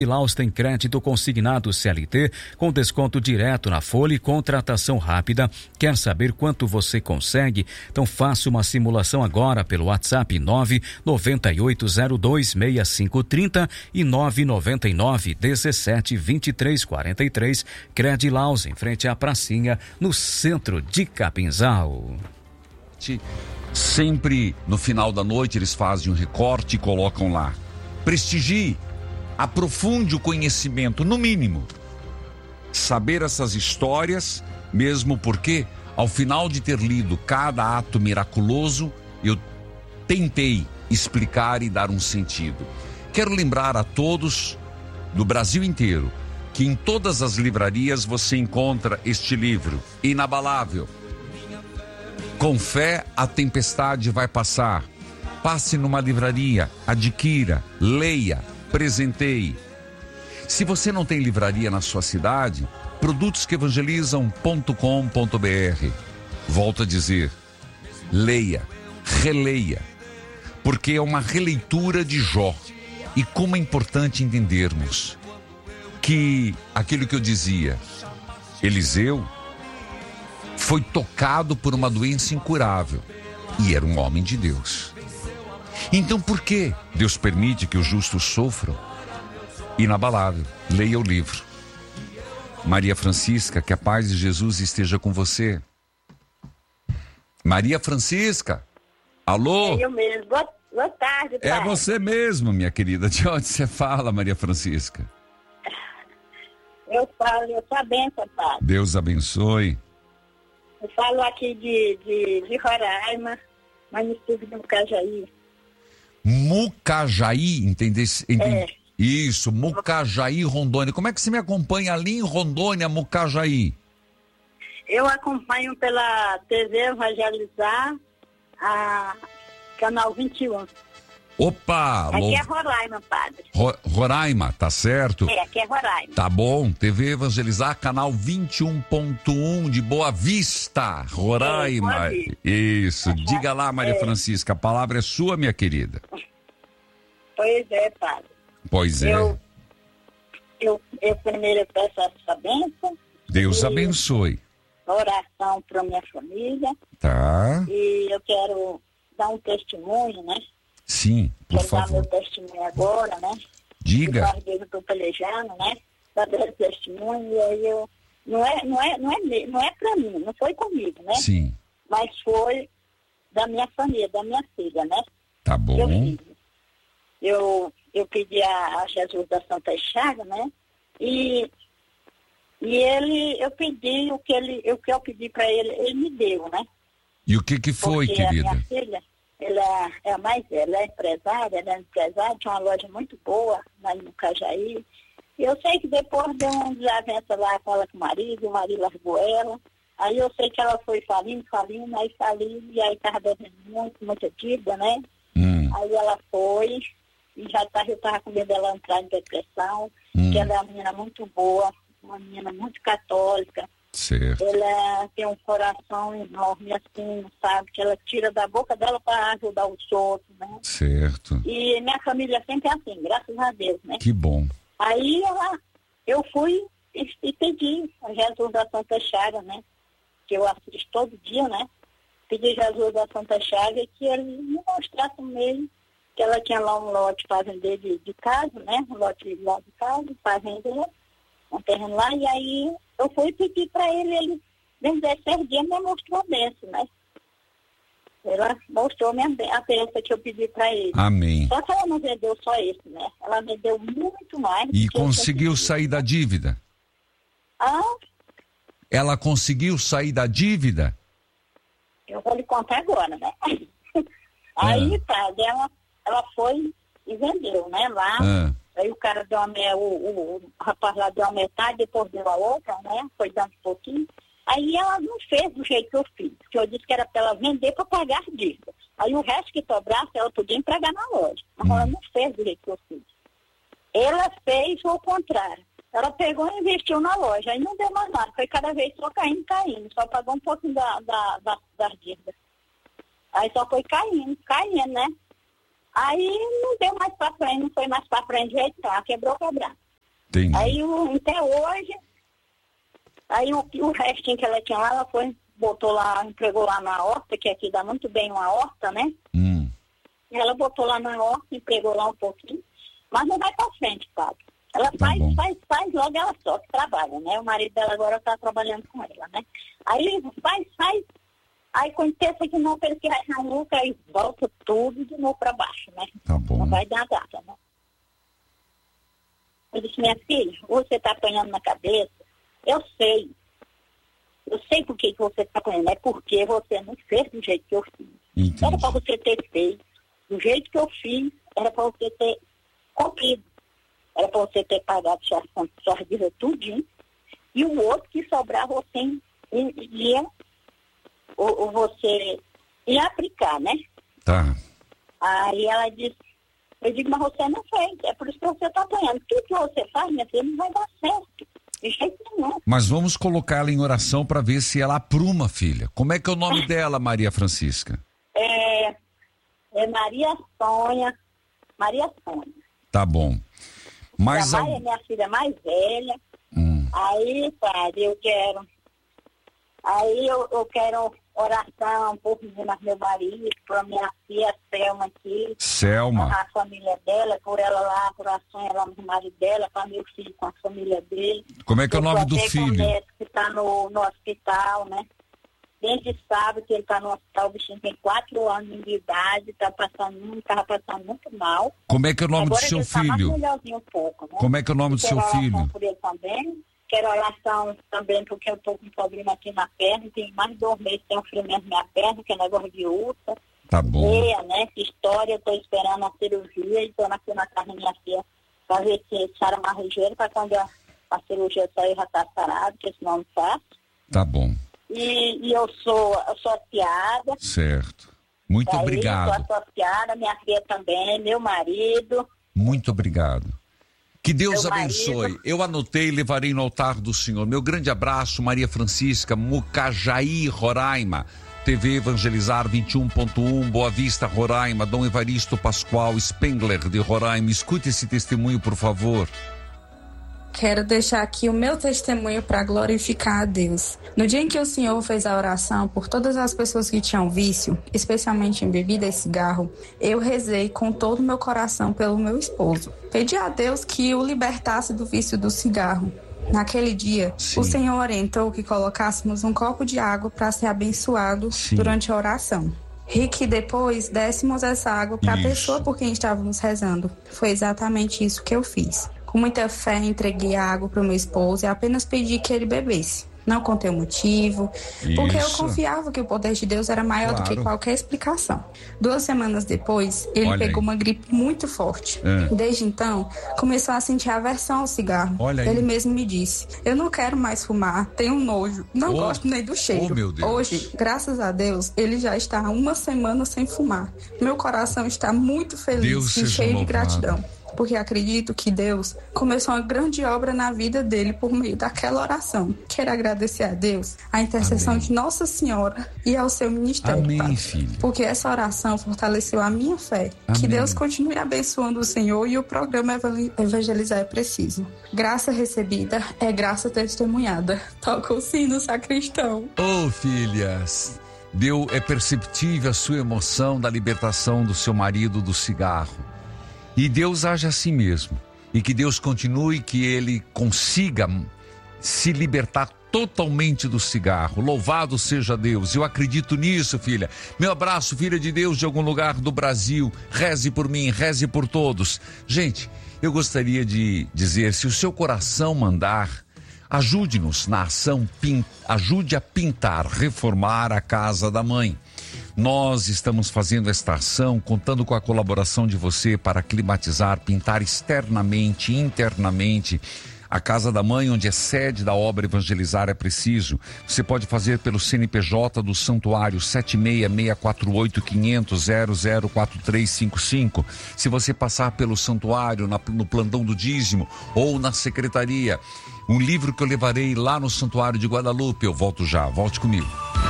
Laus tem crédito consignado CLT com desconto direto na folha e contratação rápida. Quer saber quanto você consegue? Então faça uma simulação agora pelo WhatsApp 998026530 e 999172343. Credilaus, em frente à pracinha, no centro de Capinzal. Sempre no final da noite eles fazem um recorte e colocam lá: prestigie, aprofunde o conhecimento, no mínimo. Saber essas histórias, mesmo porque, ao final de ter lido cada ato miraculoso, eu tentei explicar e dar um sentido. Quero lembrar a todos do Brasil inteiro que em todas as livrarias você encontra este livro, Inabalável. Com fé, a tempestade vai passar. Passe numa livraria, adquira, leia, presenteie. Se você não tem livraria na sua cidade, produtosqueevangelizam.com.br. Volto a dizer, leia, releia, porque é uma releitura de Jó. E como é importante entendermos que aquilo que eu dizia, Eliseu foi tocado por uma doença incurável e era um homem de Deus. Então por que Deus permite que os justos sofram? Inabalável, leia o livro. Maria Francisca, que a paz de Jesus esteja com você. Maria Francisca, alô? É eu mesmo, boa tarde, pai. É você mesmo, minha querida. De onde você fala, Maria Francisca? Eu sou a benção, pai. Deus abençoe. Eu falo aqui de Roraima, município de Mucajaí. Mucajaí, entendeu? É. Isso, Mucajaí, Rondônia. Como é que você me acompanha ali em Rondônia, Mucajaí? Eu acompanho pela TV Evangelizar, a Canal 21. Opa! Aqui é Roraima, padre. Roraima, tá certo? É, aqui é Roraima. Tá bom, TV Evangelizar, canal 21.1 de Boa Vista, Roraima. Isso, diga lá, Maria Francisca, a palavra é sua, minha querida. Pois é, padre. Pois é. Eu primeiro peço essa bênção. Deus abençoe. Oração para minha família. Tá. E eu quero dar um testemunho, né? Sim, por favor. Quero dar meu testemunho agora, né? Diga. Eu estou pelejando, né? Para dar testemunho, e aí eu... Não é para mim, não foi comigo, né? Sim. Mas foi da minha família, da minha filha, né? Tá bom. Eu pedi a Jesus da Santa Chaga, né? E eu pedi o que eu pedi para ele, ele me deu, né? E o que foi, porque querida? A minha filha, ela é a mais velha, ela é empresária, tinha uma loja muito boa lá em Mucajaí. E eu sei que depois deu uma desavença lá com ela com o marido largou ela. Aí eu sei que ela foi falindo, e aí estava devendo muita dívida, né? Aí ela foi, e eu estava com medo dela entrar em depressão, que ela é uma menina muito boa, uma menina muito católica. Certo. Ela tem um coração enorme, assim, sabe? Que ela tira da boca dela para ajudar os outros, né? Certo. E minha família sempre é assim, graças a Deus, né? Que bom. Aí eu fui e pedi a Jesus da Santa Chaga, né? Que eu assisto todo dia, né? Pedi a Jesus da Santa Chaga que ele me mostrasse mesmo que ela tinha lá um lote fazendeiro de casa, né? Um lote lá de casa, fazendeiro, um terreno lá, e aí eu fui pedir para ele, dentro de 10 dias, me mostrou a bênção, né? Ela mostrou a bênção que eu pedi para ele. Amém. Só que ela não vendeu só esse, né? Ela vendeu muito mais. E conseguiu sair da dívida? Ela conseguiu sair da dívida? Eu vou lhe contar agora, né? Aí, tá, ela foi e vendeu, né? Lá. Aí o cara deu o rapaz lá deu a metade, depois deu a outra, né? Foi dando um pouquinho. Aí ela não fez do jeito que eu fiz, porque eu disse que era para ela vender para pagar as dívidas. Aí o resto que sobrasse, ela podia entregar na loja. Mas ela não fez do jeito que eu fiz. Ela fez o contrário. Ela pegou e investiu na loja. Aí não deu mais nada. Foi cada vez só caindo. Só pagou um pouquinho das dívidas. Aí só foi caindo, né? Aí não deu mais para frente, não foi mais para frente de jeito, ela quebrou o quebrado. Entendi. Aí até hoje, aí o restinho que ela tinha lá, ela foi, botou lá, entregou lá na horta, que aqui dá muito bem uma horta, né? Ela botou lá na horta, entregou lá um pouquinho, mas não vai pra frente, sabe? Ela faz, logo ela só que trabalha, né? O marido dela agora tá trabalhando com ela, né? Aí faz, aí quando pensa que não, pensa que vai dar lucro, aí volta tudo de novo pra baixo, né? Tá bom. Não vai dar nada, né? Eu disse, minha filha, você tá apanhando na cabeça, eu sei por que você tá apanhando, é porque você não fez do jeito que eu fiz. Entendi. Era pra você ter feito do jeito que eu fiz, era pra você ter cumprido. Era para você ter pagado suas dívidas tudinho. E o outro que sobrar você ia aplicar, né? Tá. Aí ela disse, eu digo, mas você não fez. É por isso que você está apanhando. Tudo que você faz, minha filha, não vai dar certo. De jeito nenhum. Mas vamos colocá-la em oração para ver se ela apruma, filha. Como é que é o nome dela, Maria Francisca? É Maria Sônia. Tá bom. Mas a minha filha mais velha. Aí, padre, eu quero oração por meu marido, por minha filha Selma aqui. Selma. A família dela, por ela lá, por oração ela no marido dela, para meu filho com a família dele. Como é que é o nome do filho? Que está no hospital, né? Desde sábado que ele está no hospital, o bichinho tem 4 anos de idade, estava passando muito mal. Como é que é o nome Agora do seu ele filho? Tá mais melhorzinho um pouco, né? Como é que é o nome do seu filho? Por ele também. Quero oração também, porque eu estou com um problema aqui na perna, tem mais de 2 meses, tem um ferimento na minha perna, que é negócio de úlcera. Tá bom. Né? Que história, estou esperando a cirurgia, estou aqui na casa da minha filha, para ver se sara mais ligeiro, para quando a cirurgia sair já está sarado, porque senão não faço. Tá bom. E eu sou associada. Certo. Muito obrigado. Eu sou associada, minha filha também, meu marido. Muito obrigado. Que Deus abençoe. Eu anotei e levarei no altar do Senhor. Meu grande abraço, Maria Francisca, Mucajaí, Roraima. TV Evangelizar 21.1, Boa Vista, Roraima. Dom Evaristo Pascoal Spengler, de Roraima. Escute esse testemunho, por favor. Quero deixar aqui o meu testemunho para glorificar a Deus. No dia em que o Senhor fez a oração por todas as pessoas que tinham vício, especialmente em bebida e cigarro, eu rezei com todo o meu coração pelo meu esposo. Pedi a Deus que o libertasse do vício do cigarro. Naquele dia, o Senhor orientou que colocássemos um copo de água para ser abençoado durante a oração. E que depois dessemos essa água para a pessoa por quem estávamos rezando. Foi exatamente isso que eu fiz. Com muita fé, entreguei a água para o meu esposo e apenas pedi que ele bebesse. Não contei o motivo, porque eu confiava que o poder de Deus era maior do que qualquer explicação. 2 semanas depois, ele pegou uma gripe muito forte. Desde então, começou a sentir aversão ao cigarro. Ele mesmo me disse, eu não quero mais fumar, tenho nojo, não gosto nem do cheiro. Meu Deus. Hoje, graças a Deus, ele já está há 1 semana sem fumar. Meu coração está muito feliz e cheio de gratidão. Porque acredito que Deus começou uma grande obra na vida dele por meio daquela oração. Quero agradecer a Deus, a intercessão de Nossa Senhora e ao seu ministério. Amém, filho. Porque essa oração fortaleceu a minha fé. Que Deus continue abençoando o Senhor e o programa Evangelizar é Preciso. Graça recebida é graça testemunhada. Toca o sino, sacristão. Filhas, é perceptível a sua emoção da libertação do seu marido do cigarro. E Deus age assim mesmo. E que Deus continue, que ele consiga se libertar totalmente do cigarro. Louvado seja Deus. Eu acredito nisso, filha. Meu abraço, filha de Deus, de algum lugar do Brasil. Reze por mim, reze por todos. Gente, eu gostaria de dizer, se o seu coração mandar, ajude-nos na ação, ajude a pintar, reformar a casa da mãe. Nós estamos fazendo esta ação, contando com a colaboração de você para climatizar, pintar externamente, internamente a Casa da Mãe, onde é sede da obra Evangelizar é Preciso. Você pode fazer pelo CNPJ do Santuário 76648-500-004355. Se você passar pelo Santuário, no plantão do dízimo ou na secretaria, um livro que eu levarei lá no Santuário de Guadalupe. Eu volto já, volte comigo.